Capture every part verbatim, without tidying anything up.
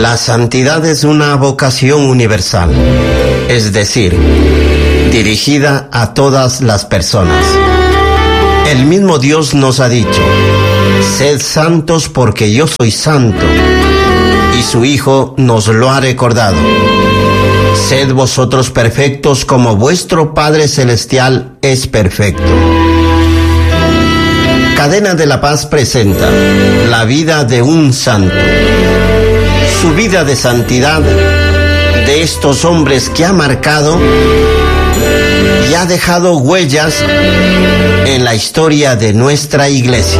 La santidad es una vocación universal, es decir, dirigida a todas las personas. El mismo Dios nos ha dicho: sed santos porque yo soy santo, y su Hijo nos lo ha recordado: sed vosotros perfectos como vuestro Padre Celestial es perfecto. Cadena de la Paz presenta la vida de un santo, su vida de santidad, de estos hombres que ha marcado y ha dejado huellas en la historia de nuestra Iglesia.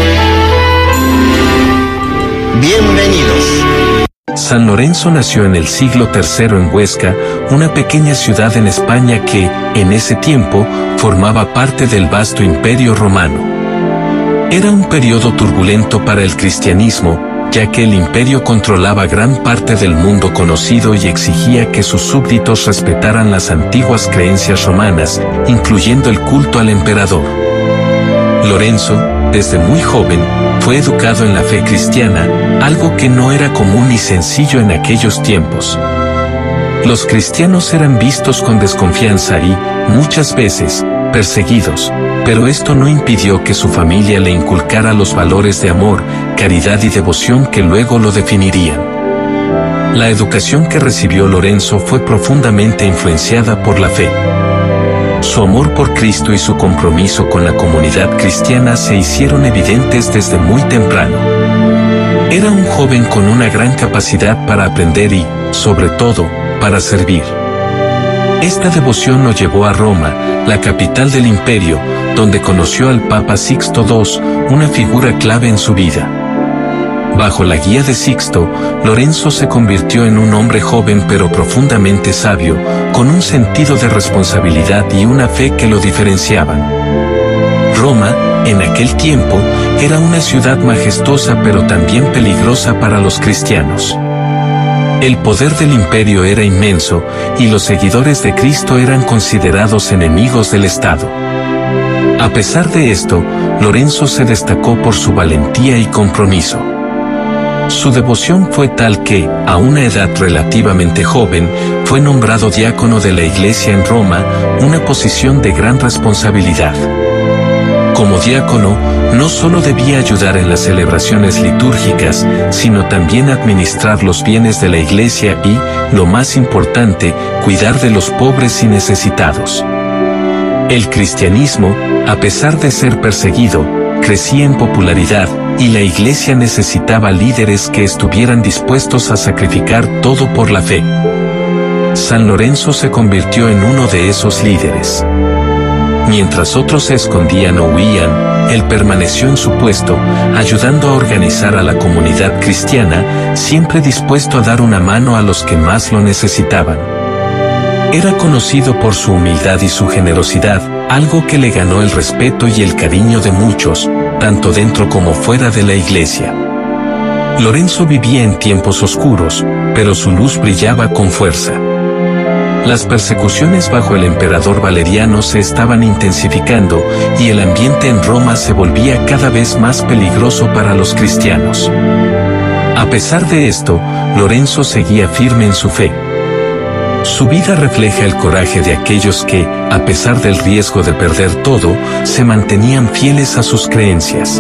Bienvenidos. San Lorenzo nació en el siglo tercero en Huesca, una pequeña ciudad en España que, en ese tiempo, formaba parte del vasto Imperio Romano. Era un periodo turbulento para el cristianismo, ya que el imperio controlaba gran parte del mundo conocido y exigía que sus súbditos respetaran las antiguas creencias romanas, incluyendo el culto al emperador. Lorenzo, desde muy joven, fue educado en la fe cristiana, algo que no era común ni sencillo en aquellos tiempos. Los cristianos eran vistos con desconfianza y, muchas veces, perseguidos, pero esto no impidió que su familia le inculcara los valores de amor, caridad y devoción que luego lo definirían. La educación que recibió Lorenzo fue profundamente influenciada por la fe. Su amor por Cristo y su compromiso con la comunidad cristiana se hicieron evidentes desde muy temprano. Era un joven con una gran capacidad para aprender y, sobre todo, para servir. Esta devoción lo llevó a Roma, la capital del imperio, donde conoció al Papa Sixto segundo, una figura clave en su vida. Bajo la guía de Sixto, Lorenzo se convirtió en un hombre joven pero profundamente sabio, con un sentido de responsabilidad y una fe que lo diferenciaban. Roma, en aquel tiempo, era una ciudad majestuosa pero también peligrosa para los cristianos. El poder del imperio era inmenso, y los seguidores de Cristo eran considerados enemigos del Estado. A pesar de esto, Lorenzo se destacó por su valentía y compromiso. Su devoción fue tal que, a una edad relativamente joven, fue nombrado diácono de la Iglesia en Roma, una posición de gran responsabilidad. Como diácono, no solo debía ayudar en las celebraciones litúrgicas, sino también administrar los bienes de la Iglesia y, lo más importante, cuidar de los pobres y necesitados. El cristianismo, a pesar de ser perseguido, crecía en popularidad, y la Iglesia necesitaba líderes que estuvieran dispuestos a sacrificar todo por la fe. San Lorenzo se convirtió en uno de esos líderes. Mientras otros se escondían o huían, él permaneció en su puesto, ayudando a organizar a la comunidad cristiana, siempre dispuesto a dar una mano a los que más lo necesitaban. Era conocido por su humildad y su generosidad, algo que le ganó el respeto y el cariño de muchos, tanto dentro como fuera de la Iglesia. Lorenzo vivía en tiempos oscuros, pero su luz brillaba con fuerza. Las persecuciones bajo el emperador Valeriano se estaban intensificando y el ambiente en Roma se volvía cada vez más peligroso para los cristianos. A pesar de esto, Lorenzo seguía firme en su fe. Su vida refleja el coraje de aquellos que, a pesar del riesgo de perder todo, se mantenían fieles a sus creencias.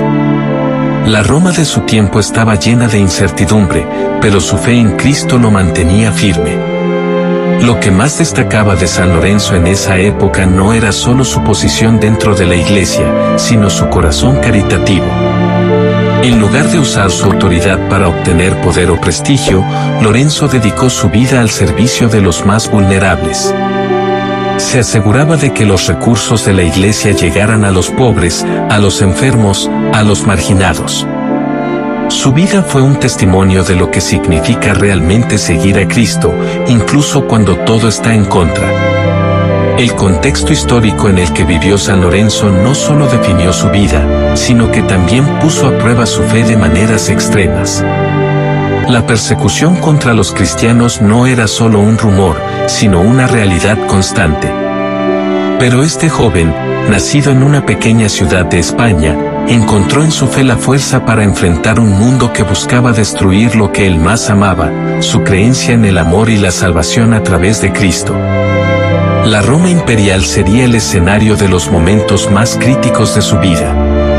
La Roma de su tiempo estaba llena de incertidumbre, pero su fe en Cristo lo mantenía firme. Lo que más destacaba de San Lorenzo en esa época no era solo su posición dentro de la Iglesia, sino su corazón caritativo. En lugar de usar su autoridad para obtener poder o prestigio, Lorenzo dedicó su vida al servicio de los más vulnerables. Se aseguraba de que los recursos de la Iglesia llegaran a los pobres, a los enfermos, a los marginados. Su vida fue un testimonio de lo que significa realmente seguir a Cristo, incluso cuando todo está en contra. El contexto histórico en el que vivió San Lorenzo no solo definió su vida, sino que también puso a prueba su fe de maneras extremas. La persecución contra los cristianos no era solo un rumor, sino una realidad constante. Pero este joven, nacido en una pequeña ciudad de España, encontró en su fe la fuerza para enfrentar un mundo que buscaba destruir lo que él más amaba, su creencia en el amor y la salvación a través de Cristo. La Roma imperial sería el escenario de los momentos más críticos de su vida.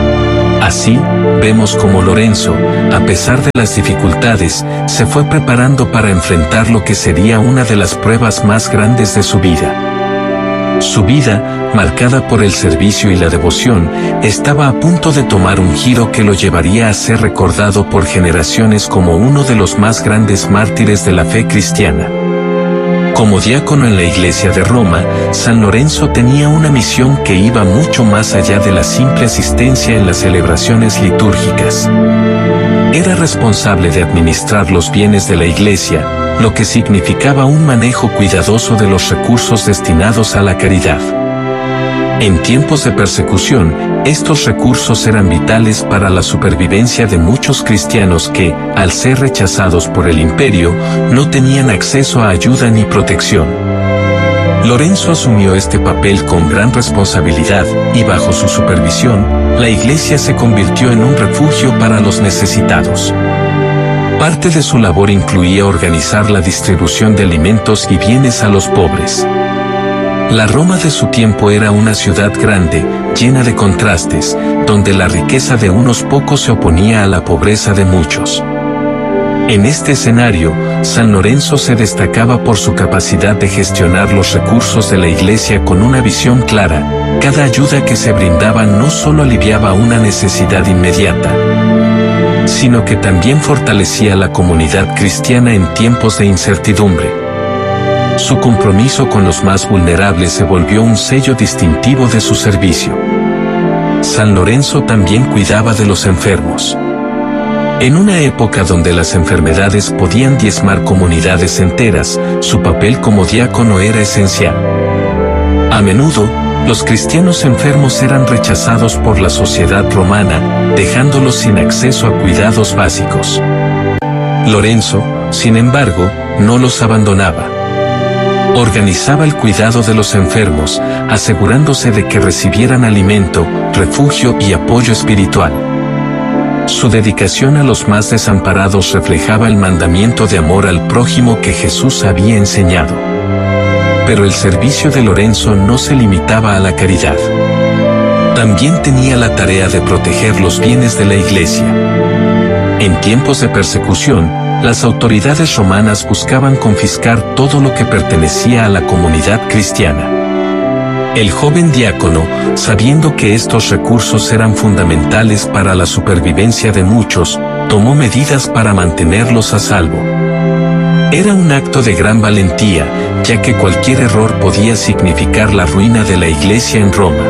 Así, vemos cómo Lorenzo, a pesar de las dificultades, se fue preparando para enfrentar lo que sería una de las pruebas más grandes de su vida. Su vida, marcada por el servicio y la devoción, estaba a punto de tomar un giro que lo llevaría a ser recordado por generaciones como uno de los más grandes mártires de la fe cristiana. Como diácono en la Iglesia de Roma, San Lorenzo tenía una misión que iba mucho más allá de la simple asistencia en las celebraciones litúrgicas. Era responsable de administrar los bienes de la Iglesia, lo que significaba un manejo cuidadoso de los recursos destinados a la caridad. En tiempos de persecución, estos recursos eran vitales para la supervivencia de muchos cristianos que, al ser rechazados por el imperio, no tenían acceso a ayuda ni protección. Lorenzo asumió este papel con gran responsabilidad y bajo su supervisión, la Iglesia se convirtió en un refugio para los necesitados. Parte de su labor incluía organizar la distribución de alimentos y bienes a los pobres. La Roma de su tiempo era una ciudad grande, llena de contrastes, donde la riqueza de unos pocos se oponía a la pobreza de muchos. En este escenario, San Lorenzo se destacaba por su capacidad de gestionar los recursos de la Iglesia con una visión clara. Cada ayuda que se brindaba no solo aliviaba una necesidad inmediata, sino que también fortalecía la comunidad cristiana en tiempos de incertidumbre. Su compromiso con los más vulnerables se volvió un sello distintivo de su servicio. San Lorenzo también cuidaba de los enfermos. En una época donde las enfermedades podían diezmar comunidades enteras, su papel como diácono era esencial. A menudo, los cristianos enfermos eran rechazados por la sociedad romana, dejándolos sin acceso a cuidados básicos. Lorenzo, sin embargo, no los abandonaba. Organizaba el cuidado de los enfermos, asegurándose de que recibieran alimento, refugio y apoyo espiritual. Su dedicación a los más desamparados reflejaba el mandamiento de amor al prójimo que Jesús había enseñado. Pero el servicio de Lorenzo no se limitaba a la caridad. También tenía la tarea de proteger los bienes de la Iglesia. En tiempos de persecución, las autoridades romanas buscaban confiscar todo lo que pertenecía a la comunidad cristiana. El joven diácono, sabiendo que estos recursos eran fundamentales para la supervivencia de muchos, tomó medidas para mantenerlos a salvo. Era un acto de gran valentía, ya que cualquier error podía significar la ruina de la Iglesia en Roma.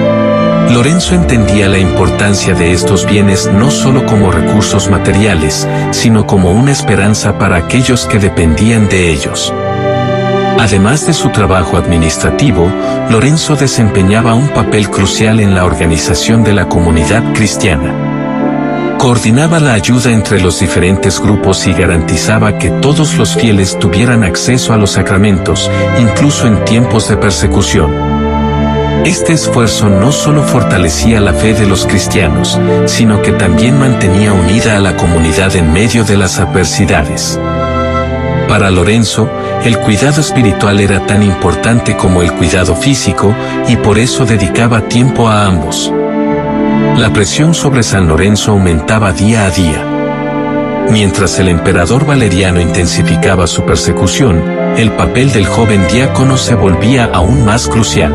Lorenzo entendía la importancia de estos bienes no solo como recursos materiales, sino como una esperanza para aquellos que dependían de ellos. Además de su trabajo administrativo, Lorenzo desempeñaba un papel crucial en la organización de la comunidad cristiana. Coordinaba la ayuda entre los diferentes grupos y garantizaba que todos los fieles tuvieran acceso a los sacramentos, incluso en tiempos de persecución. Este esfuerzo no solo fortalecía la fe de los cristianos, sino que también mantenía unida a la comunidad en medio de las adversidades. Para Lorenzo, el cuidado espiritual era tan importante como el cuidado físico, y por eso dedicaba tiempo a ambos. La presión sobre San Lorenzo aumentaba día a día. Mientras el emperador Valeriano intensificaba su persecución, el papel del joven diácono se volvía aún más crucial.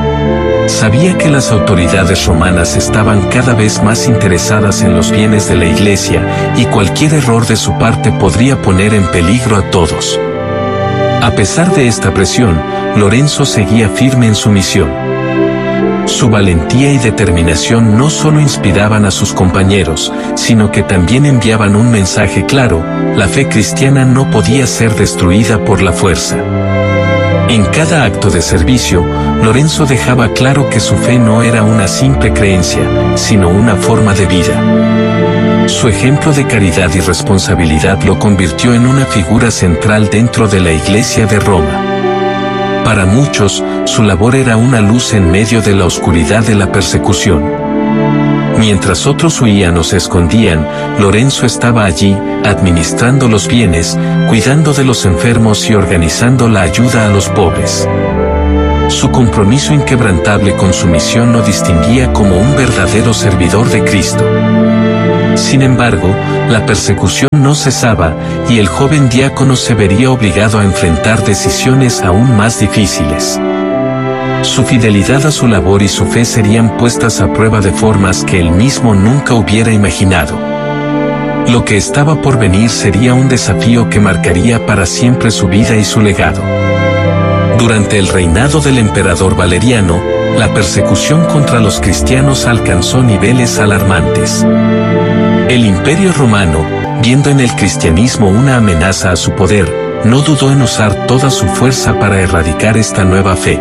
Sabía que las autoridades romanas estaban cada vez más interesadas en los bienes de la Iglesia, y cualquier error de su parte podría poner en peligro a todos. A pesar de esta presión, Lorenzo seguía firme en su misión. Su valentía y determinación no solo inspiraban a sus compañeros, sino que también enviaban un mensaje claro: la fe cristiana no podía ser destruida por la fuerza. En cada acto de servicio, Lorenzo dejaba claro que su fe no era una simple creencia, sino una forma de vida. Su ejemplo de caridad y responsabilidad lo convirtió en una figura central dentro de la Iglesia de Roma. Para muchos, su labor era una luz en medio de la oscuridad de la persecución. Mientras otros huían o se escondían, Lorenzo estaba allí, administrando los bienes, cuidando de los enfermos y organizando la ayuda a los pobres. Su compromiso inquebrantable con su misión lo distinguía como un verdadero servidor de Cristo. Sin embargo, la persecución no cesaba, y el joven diácono se vería obligado a enfrentar decisiones aún más difíciles. Su fidelidad a su labor y su fe serían puestas a prueba de formas que él mismo nunca hubiera imaginado. Lo que estaba por venir sería un desafío que marcaría para siempre su vida y su legado. Durante el reinado del emperador Valeriano, la persecución contra los cristianos alcanzó niveles alarmantes. El Imperio Romano, viendo en el cristianismo una amenaza a su poder, no dudó en usar toda su fuerza para erradicar esta nueva fe.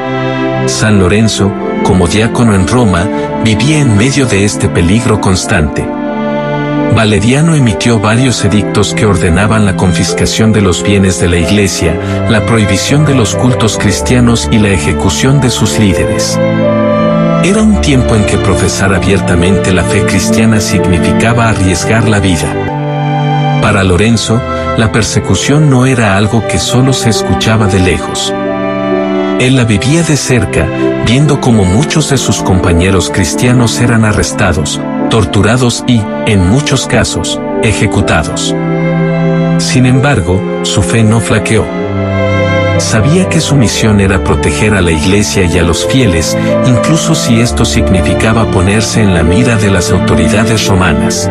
San Lorenzo, como diácono en Roma, vivía en medio de este peligro constante. Valeriano emitió varios edictos que ordenaban la confiscación de los bienes de la Iglesia, la prohibición de los cultos cristianos y la ejecución de sus líderes. Era un tiempo en que profesar abiertamente la fe cristiana significaba arriesgar la vida. Para Lorenzo, la persecución no era algo que solo se escuchaba de lejos. Él la vivía de cerca, viendo cómo muchos de sus compañeros cristianos eran arrestados, torturados y, en muchos casos, ejecutados. Sin embargo, su fe no flaqueó. Sabía que su misión era proteger a la Iglesia y a los fieles, incluso si esto significaba ponerse en la mira de las autoridades romanas.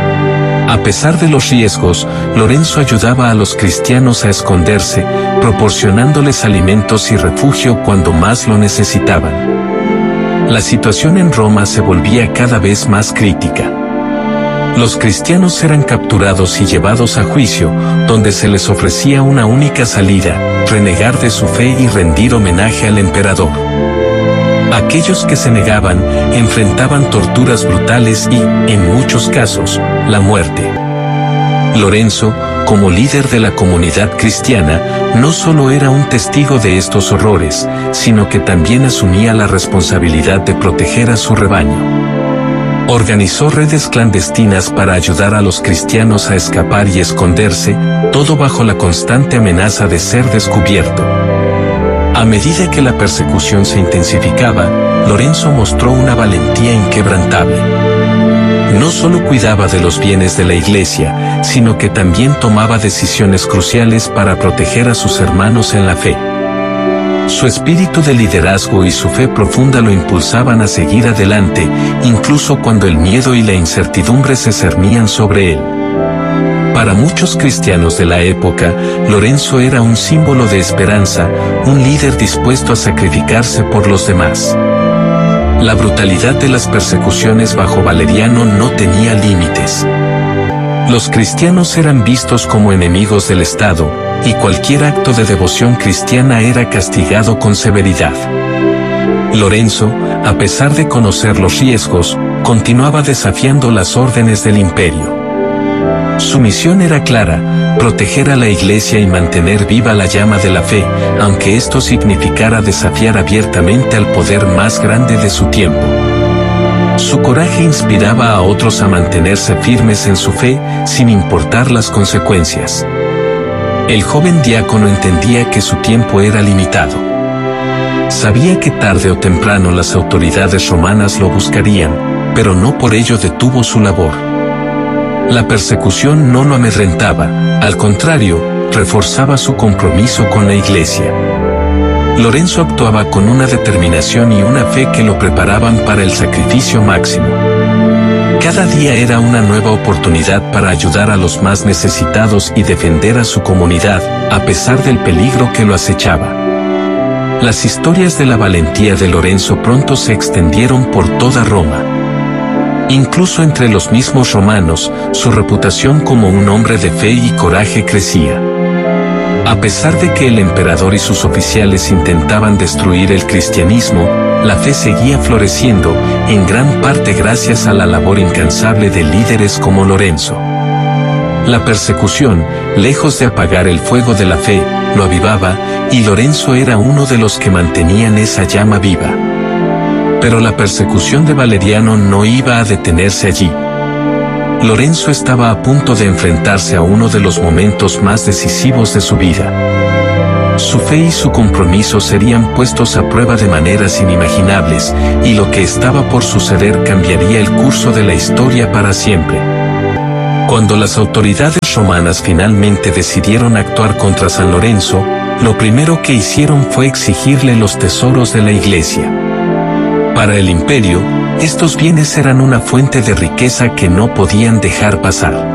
A pesar de los riesgos, Lorenzo ayudaba a los cristianos a esconderse, proporcionándoles alimentos y refugio cuando más lo necesitaban. La situación en Roma se volvía cada vez más crítica. Los cristianos eran capturados y llevados a juicio, donde se les ofrecía una única salida: renegar de su fe y rendir homenaje al emperador. Aquellos que se negaban enfrentaban torturas brutales y, en muchos casos, la muerte. Lorenzo, como líder de la comunidad cristiana, no solo era un testigo de estos horrores, sino que también asumía la responsabilidad de proteger a su rebaño. Organizó redes clandestinas para ayudar a los cristianos a escapar y esconderse, todo bajo la constante amenaza de ser descubierto. A medida que la persecución se intensificaba, Lorenzo mostró una valentía inquebrantable. No solo cuidaba de los bienes de la Iglesia, sino que también tomaba decisiones cruciales para proteger a sus hermanos en la fe. Su espíritu de liderazgo y su fe profunda lo impulsaban a seguir adelante, incluso cuando el miedo y la incertidumbre se cernían sobre él. Para muchos cristianos de la época, Lorenzo era un símbolo de esperanza, un líder dispuesto a sacrificarse por los demás. La brutalidad de las persecuciones bajo Valeriano no tenía límites. Los cristianos eran vistos como enemigos del Estado, y cualquier acto de devoción cristiana era castigado con severidad. Lorenzo, a pesar de conocer los riesgos, continuaba desafiando las órdenes del imperio. Su misión era clara: proteger a la Iglesia y mantener viva la llama de la fe, aunque esto significara desafiar abiertamente al poder más grande de su tiempo. Su coraje inspiraba a otros a mantenerse firmes en su fe, sin importar las consecuencias. El joven diácono entendía que su tiempo era limitado. Sabía que tarde o temprano las autoridades romanas lo buscarían, pero no por ello detuvo su labor. La persecución no lo amedrentaba, al contrario, reforzaba su compromiso con la Iglesia. Lorenzo actuaba con una determinación y una fe que lo preparaban para el sacrificio máximo. Cada día era una nueva oportunidad para ayudar a los más necesitados y defender a su comunidad, a pesar del peligro que lo acechaba. Las historias de la valentía de Lorenzo pronto se extendieron por toda Roma. Incluso entre los mismos romanos, su reputación como un hombre de fe y coraje crecía. A pesar de que el emperador y sus oficiales intentaban destruir el cristianismo, la fe seguía floreciendo, en gran parte gracias a la labor incansable de líderes como Lorenzo. La persecución, lejos de apagar el fuego de la fe, lo avivaba, y Lorenzo era uno de los que mantenían esa llama viva. Pero la persecución de Valeriano no iba a detenerse allí. Lorenzo estaba a punto de enfrentarse a uno de los momentos más decisivos de su vida. Su fe y su compromiso serían puestos a prueba de maneras inimaginables, y lo que estaba por suceder cambiaría el curso de la historia para siempre. Cuando las autoridades romanas finalmente decidieron actuar contra San Lorenzo, lo primero que hicieron fue exigirle los tesoros de la iglesia. Para el imperio, estos bienes eran una fuente de riqueza que no podían dejar pasar.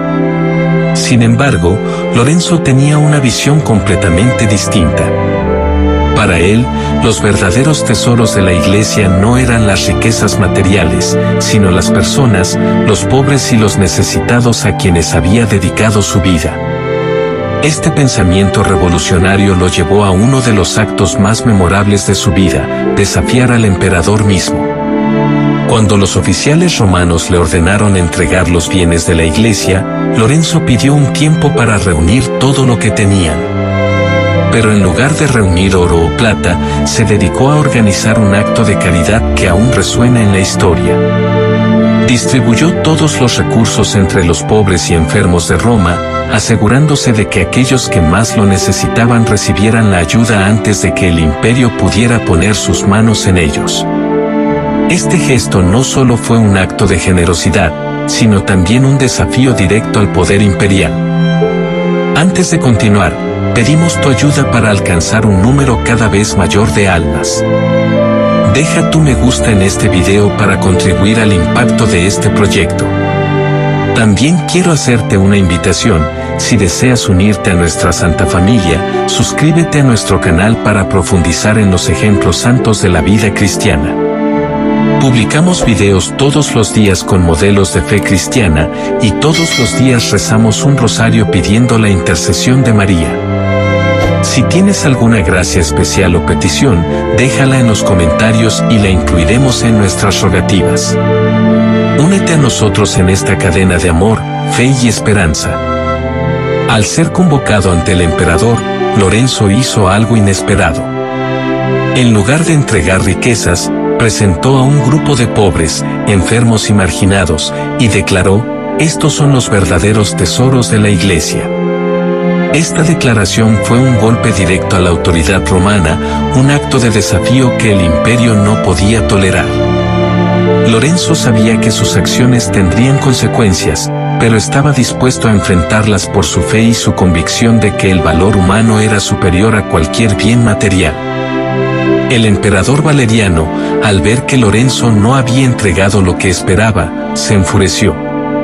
Sin embargo, Lorenzo tenía una visión completamente distinta. Para él, los verdaderos tesoros de la iglesia no eran las riquezas materiales, sino las personas, los pobres y los necesitados a quienes había dedicado su vida. Este pensamiento revolucionario lo llevó a uno de los actos más memorables de su vida, desafiar al emperador mismo. Cuando los oficiales romanos le ordenaron entregar los bienes de la iglesia, Lorenzo pidió un tiempo para reunir todo lo que tenían. Pero en lugar de reunir oro o plata, se dedicó a organizar un acto de caridad que aún resuena en la historia. Distribuyó todos los recursos entre los pobres y enfermos de Roma, asegurándose de que aquellos que más lo necesitaban recibieran la ayuda antes de que el imperio pudiera poner sus manos en ellos. Este gesto no solo fue un acto de generosidad, sino también un desafío directo al poder imperial. Antes de continuar, pedimos tu ayuda para alcanzar un número cada vez mayor de almas. Deja tu me gusta en este video para contribuir al impacto de este proyecto. También quiero hacerte una invitación: si deseas unirte a nuestra Santa Familia, suscríbete a nuestro canal para profundizar en los ejemplos santos de la vida cristiana. Publicamos videos todos los días con modelos de fe cristiana, y todos los días rezamos un rosario pidiendo la intercesión de María. Si tienes alguna gracia especial o petición, déjala en los comentarios y la incluiremos en nuestras rogativas. Únete a nosotros en esta cadena de amor, fe y esperanza. Al ser convocado ante el emperador, Lorenzo hizo algo inesperado. En lugar de entregar riquezas, presentó a un grupo de pobres, enfermos y marginados, y declaró: estos son los verdaderos tesoros de la iglesia. Esta declaración fue un golpe directo a la autoridad romana, un acto de desafío que el imperio no podía tolerar. Lorenzo sabía que sus acciones tendrían consecuencias, pero estaba dispuesto a enfrentarlas por su fe y su convicción de que el valor humano era superior a cualquier bien material. El emperador Valeriano, al ver que Lorenzo no había entregado lo que esperaba, se enfureció.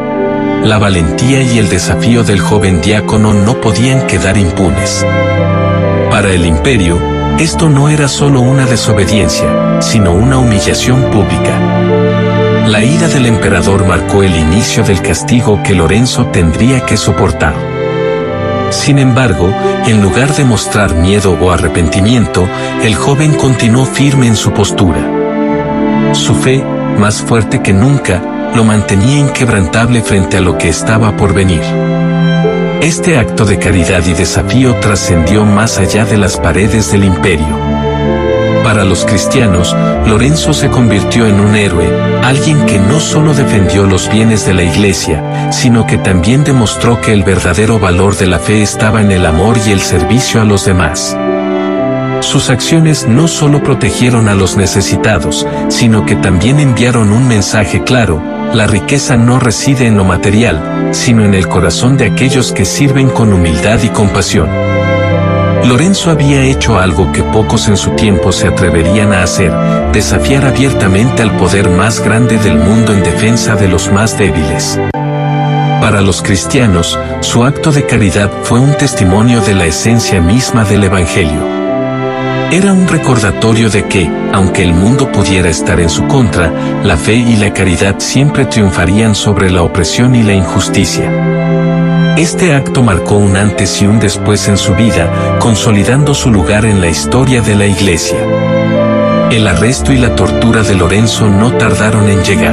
La valentía y el desafío del joven diácono no podían quedar impunes. Para el imperio, esto no era solo una desobediencia, sino una humillación pública. La ira del emperador marcó el inicio del castigo que Lorenzo tendría que soportar. Sin embargo, en lugar de mostrar miedo o arrepentimiento, el joven continuó firme en su postura. Su fe, más fuerte que nunca, lo mantenía inquebrantable frente a lo que estaba por venir. Este acto de caridad y desafío trascendió más allá de las paredes del imperio. Para los cristianos, Lorenzo se convirtió en un héroe, alguien que no solo defendió los bienes de la iglesia, sino que también demostró que el verdadero valor de la fe estaba en el amor y el servicio a los demás. Sus acciones no solo protegieron a los necesitados, sino que también enviaron un mensaje claro: la riqueza no reside en lo material, sino en el corazón de aquellos que sirven con humildad y compasión. Lorenzo había hecho algo que pocos en su tiempo se atreverían a hacer: desafiar abiertamente al poder más grande del mundo en defensa de los más débiles. Para los cristianos, su acto de caridad fue un testimonio de la esencia misma del Evangelio. Era un recordatorio de que, aunque el mundo pudiera estar en su contra, la fe y la caridad siempre triunfarían sobre la opresión y la injusticia. Este acto marcó un antes y un después en su vida, consolidando su lugar en la historia de la Iglesia. El arresto y la tortura de Lorenzo no tardaron en llegar.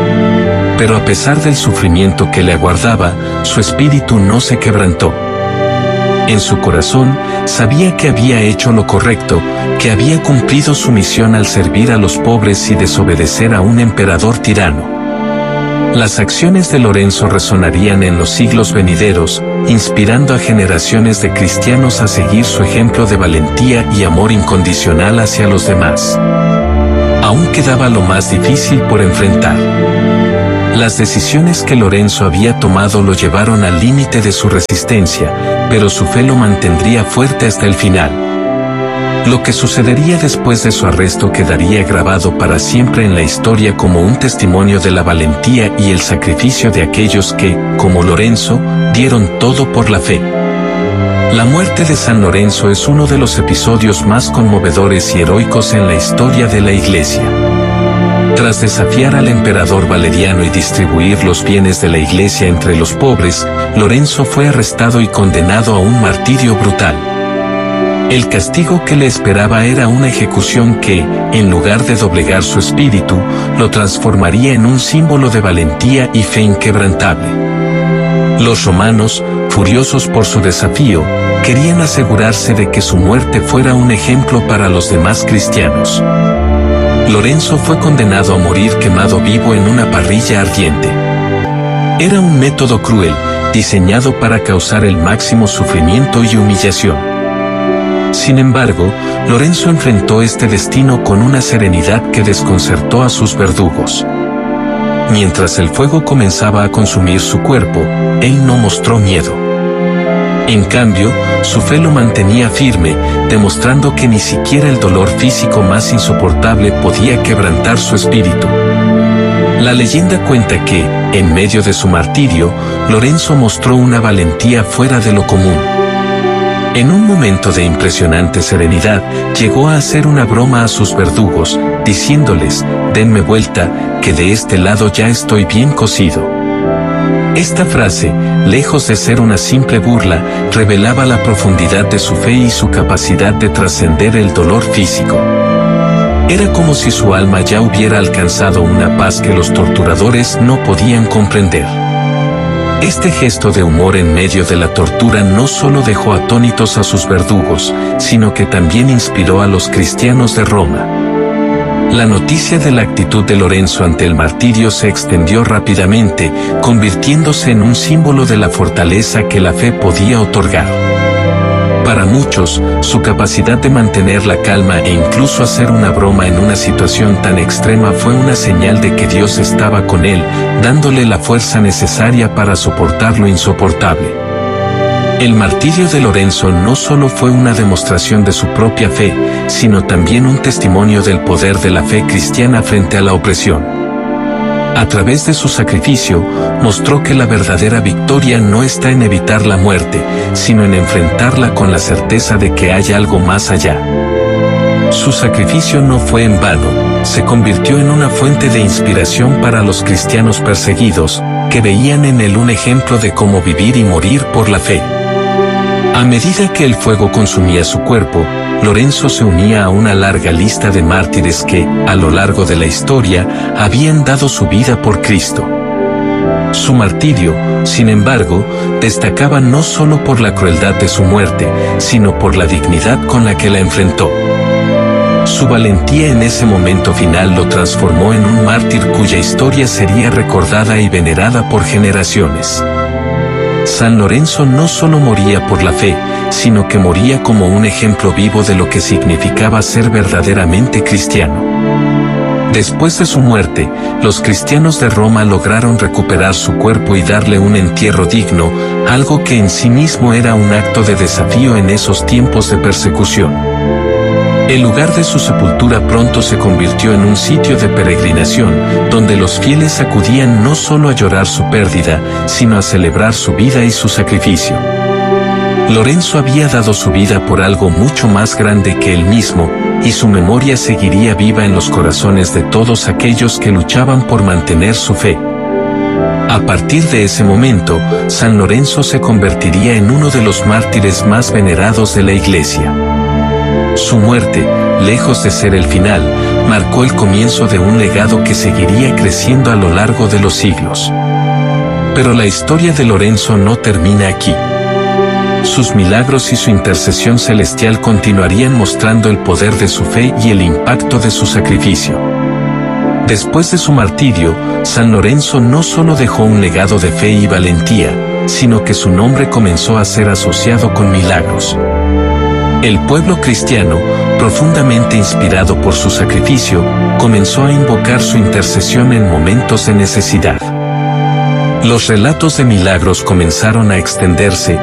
Pero a pesar del sufrimiento que le aguardaba, su espíritu no se quebrantó. En su corazón, sabía que había hecho lo correcto, que había cumplido su misión al servir a los pobres y desobedecer a un emperador tirano. Las acciones de Lorenzo resonarían en los siglos venideros, inspirando a generaciones de cristianos a seguir su ejemplo de valentía y amor incondicional hacia los demás. Aún quedaba lo más difícil por enfrentar. Las decisiones que Lorenzo había tomado lo llevaron al límite de su resistencia, pero su fe lo mantendría fuerte hasta el final. Lo que sucedería después de su arresto quedaría grabado para siempre en la historia como un testimonio de la valentía y el sacrificio de aquellos que, como Lorenzo, dieron todo por la fe. La muerte de San Lorenzo es uno de los episodios más conmovedores y heroicos en la historia de la Iglesia. Tras desafiar al emperador Valeriano y distribuir los bienes de la Iglesia entre los pobres, Lorenzo fue arrestado y condenado a un martirio brutal. El castigo que le esperaba era una ejecución que, en lugar de doblegar su espíritu, lo transformaría en un símbolo de valentía y fe inquebrantable. Los romanos, furiosos por su desafío, querían asegurarse de que su muerte fuera un ejemplo para los demás cristianos. Lorenzo fue condenado a morir quemado vivo en una parrilla ardiente. Era un método cruel, diseñado para causar el máximo sufrimiento y humillación. Sin embargo, Lorenzo enfrentó este destino con una serenidad que desconcertó a sus verdugos. Mientras el fuego comenzaba a consumir su cuerpo, él no mostró miedo. En cambio, su fe lo mantenía firme, demostrando que ni siquiera el dolor físico más insoportable podía quebrantar su espíritu. La leyenda cuenta que, en medio de su martirio, Lorenzo mostró una valentía fuera de lo común. En un momento de impresionante serenidad, llegó a hacer una broma a sus verdugos, diciéndoles, «Denme vuelta, que de este lado ya estoy bien cocido». Esta frase, lejos de ser una simple burla, revelaba la profundidad de su fe y su capacidad de trascender el dolor físico. Era como si su alma ya hubiera alcanzado una paz que los torturadores no podían comprender. Este gesto de humor en medio de la tortura no solo dejó atónitos a sus verdugos, sino que también inspiró a los cristianos de Roma. La noticia de la actitud de Lorenzo ante el martirio se extendió rápidamente, convirtiéndose en un símbolo de la fortaleza que la fe podía otorgar. Para muchos, su capacidad de mantener la calma e incluso hacer una broma en una situación tan extrema fue una señal de que Dios estaba con él, dándole la fuerza necesaria para soportar lo insoportable. El martirio de Lorenzo no solo fue una demostración de su propia fe, sino también un testimonio del poder de la fe cristiana frente a la opresión. A través de su sacrificio, mostró que la verdadera victoria no está en evitar la muerte, sino en enfrentarla con la certeza de que hay algo más allá. Su sacrificio no fue en vano, se convirtió en una fuente de inspiración para los cristianos perseguidos, que veían en él un ejemplo de cómo vivir y morir por la fe. A medida que el fuego consumía su cuerpo, Lorenzo se unía a una larga lista de mártires que, a lo largo de la historia, habían dado su vida por Cristo. Su martirio, sin embargo, destacaba no solo por la crueldad de su muerte, sino por la dignidad con la que la enfrentó. Su valentía en ese momento final lo transformó en un mártir cuya historia sería recordada y venerada por generaciones. San Lorenzo no solo moría por la fe, sino que moría como un ejemplo vivo de lo que significaba ser verdaderamente cristiano. Después de su muerte, los cristianos de Roma lograron recuperar su cuerpo y darle un entierro digno, algo que en sí mismo era un acto de desafío en esos tiempos de persecución. El lugar de su sepultura pronto se convirtió en un sitio de peregrinación, donde los fieles acudían no solo a llorar su pérdida, sino a celebrar su vida y su sacrificio. Lorenzo había dado su vida por algo mucho más grande que él mismo, y su memoria seguiría viva en los corazones de todos aquellos que luchaban por mantener su fe. A partir de ese momento, San Lorenzo se convertiría en uno de los mártires más venerados de la Iglesia. Su muerte, lejos de ser el final, marcó el comienzo de un legado que seguiría creciendo a lo largo de los siglos. Pero la historia de Lorenzo no termina aquí. Su sus milagros y su intercesión celestial continuarían mostrando el poder de su fe y el impacto de su sacrificio. Después de su martirio, San Lorenzo no solo dejó un legado de fe y valentía, sino que su nombre comenzó a ser asociado con milagros. El pueblo cristiano, profundamente inspirado por su sacrificio, comenzó a invocar su intercesión en momentos de necesidad. Los relatos de milagros comenzaron a extenderse,